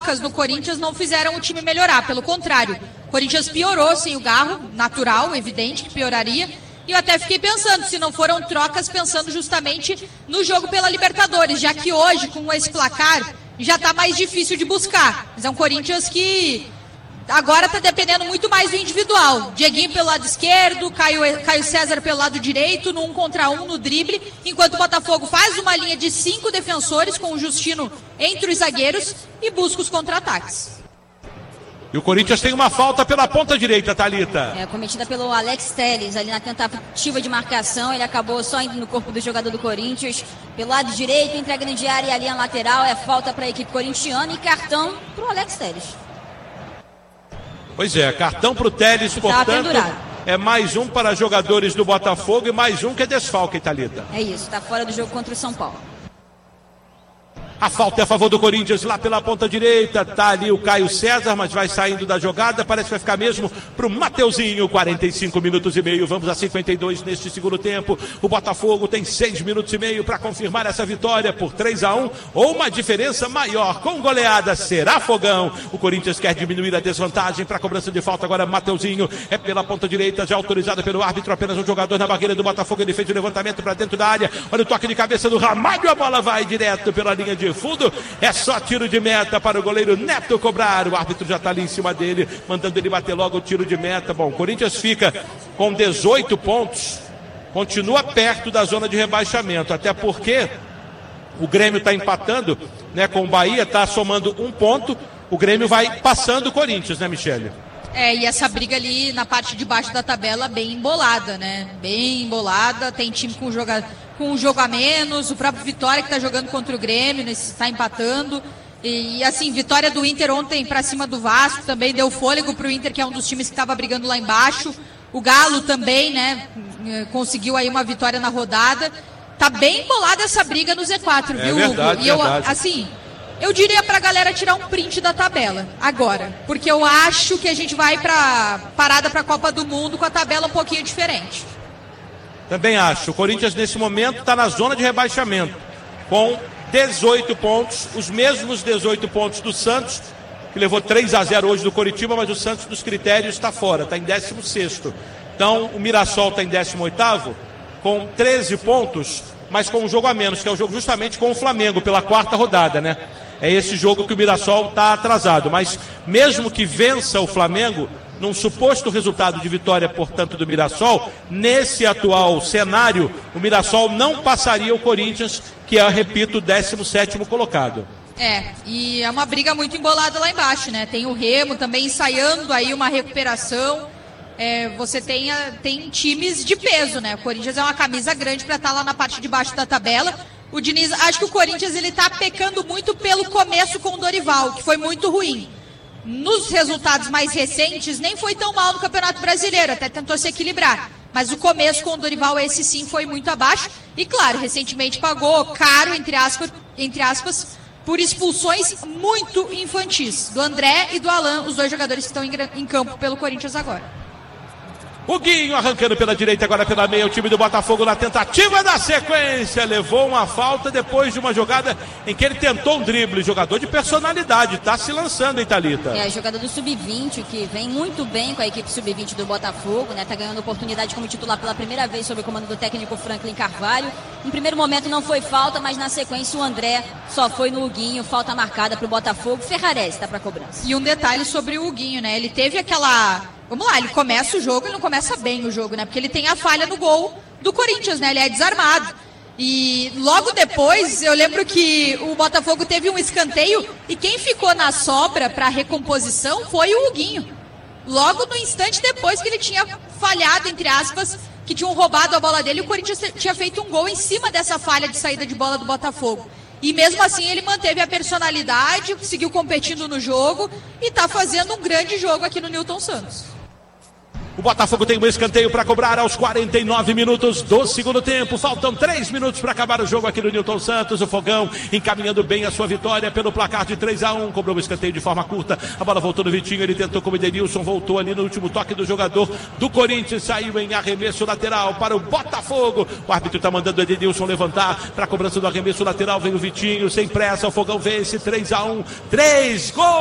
trocas no Corinthians não fizeram o time melhorar, pelo contrário. O Corinthians piorou sem o Garro, natural, evidente que pioraria. E eu até fiquei pensando se não foram trocas, pensando justamente no jogo pela Libertadores, já que hoje, com esse placar, já está mais difícil de buscar. Mas é um Corinthians que agora está dependendo muito mais do individual. Dieguinho pelo lado esquerdo, Caio César pelo lado direito, no 1 contra 1, no drible, enquanto o Botafogo faz uma linha de 5 defensores, com o Justino entre os zagueiros, e busca os contra-ataques. E o Corinthians tem uma falta pela ponta direita, Thalita. Cometida pelo Alex Telles, ali na tentativa de marcação. Ele acabou só indo no corpo do jogador do Corinthians. Pelo lado direito, entre a grande área e a linha lateral. É falta para a equipe corintiana e cartão para o Alex Telles. Pois é, cartão para o Telles, portanto, é mais um para jogadores do Botafogo e mais um que é desfalque, Thalita. É isso, está fora do jogo contra o São Paulo. A falta é a favor do Corinthians lá pela ponta direita. Tá ali o Caio César, mas vai saindo da jogada. Parece que vai ficar mesmo pro Mateuzinho. 45 minutos e meio. Vamos a 52 neste segundo tempo. O Botafogo tem 6 minutos e meio para confirmar essa vitória por 3-1 ou uma diferença maior. Com goleada, será Fogão. O Corinthians quer diminuir a desvantagem para a cobrança de falta. Agora Mateuzinho é pela ponta direita, já autorizado pelo árbitro. Apenas um jogador na barreira do Botafogo. Ele fez o levantamento para dentro da área. Olha o toque de cabeça do Ramalho. A bola vai direto pela linha de fundo, é só tiro de meta para o goleiro Neto cobrar. O árbitro já está ali em cima dele, mandando ele bater logo o tiro de meta. Bom, o Corinthians fica com 18 pontos, continua perto da zona de rebaixamento, até porque o Grêmio está empatando, né, com o Bahia, está somando 1 ponto. O Grêmio vai passando o Corinthians, né, Michele? E essa briga ali na parte de baixo da tabela bem embolada, né? Bem embolada, tem time com um jogo a menos, o próprio Vitória que está jogando contra o Grêmio, está empatando. E assim, vitória do Inter ontem para cima do Vasco também deu fôlego para o Inter, que é um dos times que estava brigando lá embaixo. O Galo também, né? Conseguiu aí uma vitória na rodada. Tá bem embolada essa briga no Z4, viu, verdade, Hugo? E eu, verdade. assim, eu diria pra galera tirar um print da tabela agora, porque eu acho que a gente vai pra parada pra Copa do Mundo com a tabela um pouquinho diferente. Também acho. O Corinthians nesse momento está na zona de rebaixamento, com 18 pontos, os mesmos 18 pontos do Santos, que levou 3-0 hoje do Coritiba, mas o Santos dos critérios está fora, está em 16º. Então o Mirassol está em 18º, com 13 pontos, mas com um jogo a menos, que é o jogo justamente com o Flamengo, pela 4ª rodada, né? É esse jogo que o Mirassol está atrasado, mas mesmo que vença o Flamengo, num suposto resultado de vitória, portanto, do Mirassol, nesse atual cenário, o Mirassol não passaria o Corinthians, que é, repito, o 17º colocado. E é uma briga muito embolada lá embaixo, né? Tem o Remo também ensaiando aí uma recuperação. Você tem times de peso, né? O Corinthians é uma camisa grande para estar lá na parte de baixo da tabela. O Diniz, acho que o Corinthians ele tá pecando muito pelo começo com o Dorival, que foi muito ruim. Nos resultados mais recentes, nem foi tão mal no Campeonato Brasileiro, até tentou se equilibrar. Mas o começo com o Dorival, esse sim, foi muito abaixo. E claro, recentemente pagou caro, entre aspas, por expulsões muito infantis. Do André e do Alan, os dois jogadores que estão em campo pelo Corinthians agora. O Guinho arrancando pela direita, agora pela meia, o time do Botafogo na tentativa da sequência, levou uma falta depois de uma jogada em que ele tentou um drible. Jogador de personalidade, tá se lançando, hein, Thalita? Jogador do Sub-20, que vem muito bem com a equipe Sub-20 do Botafogo, né? Tá ganhando oportunidade como titular pela primeira vez sob o comando do técnico Franklin Carvalho. Em primeiro momento não foi falta, mas na sequência o André só foi no Huguinho, falta marcada pro Botafogo. Ferrarese tá pra cobrança. E um detalhe sobre o Huguinho, né? Ele teve aquela... Vamos lá, ele começa o jogo, ele não começa bem o jogo, né? Porque ele tem a falha no gol do Corinthians, né? Ele é desarmado. E logo depois, eu lembro que o Botafogo teve um escanteio e quem ficou na sobra para recomposição foi o Huguinho. Logo no instante depois que ele tinha falhado, entre aspas, que tinham roubado a bola dele, o Corinthians tinha feito um gol em cima dessa falha de saída de bola do Botafogo. E mesmo assim ele manteve a personalidade, seguiu competindo no jogo e está fazendo um grande jogo aqui no Newton Santos. O Botafogo tem um escanteio para cobrar aos 49 minutos do segundo tempo. Faltam 3 minutos para acabar o jogo aqui no Newton Santos. O Fogão encaminhando bem a sua vitória pelo placar de 3-1. Cobrou o escanteio de forma curta. A bola voltou no Vitinho. Ele tentou com o Edenilson. Voltou ali no último toque do jogador do Corinthians. Saiu em arremesso lateral para o Botafogo. O árbitro está mandando o Edenilson levantar para a cobrança do arremesso lateral. Vem o Vitinho sem pressa. O Fogão vence 3-1. 3 gols!